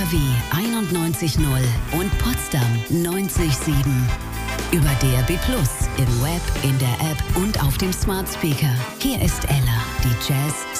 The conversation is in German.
NRW 91.0 und Potsdam 90.7. Über DAB+, im Web, in der App und auf dem Smart Speaker. Hier ist Ella, die Jazz